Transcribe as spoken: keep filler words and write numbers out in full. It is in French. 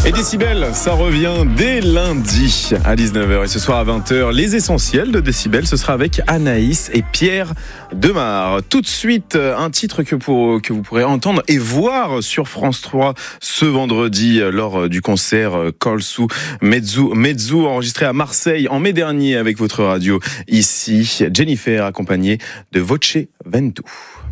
Et Décibel, ça revient dès lundi à dix-neuf heures et ce soir à vingt heures. Les essentiels de Décibel, ce sera avec Anaïs et Pierre Demar. Tout de suite, un titre que, pour, que vous pourrez entendre et voir sur France trois ce vendredi lors du concert Call Su Mezzu, Mezzu enregistré à Marseille en mai dernier avec votre radio ici. Jennifer accompagnée de Voce Ventoux.